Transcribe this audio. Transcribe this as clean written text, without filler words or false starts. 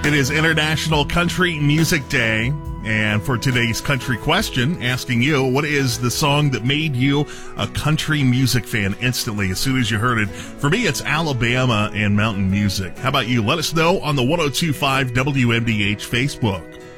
It is International Country Music Day, and for today's country question, asking you, what is the song that made you a country music fan instantly as soon as you heard it? For me, it's Alabama and Mountain Music. How about you? Let us know on the 102.5 WMDH Facebook.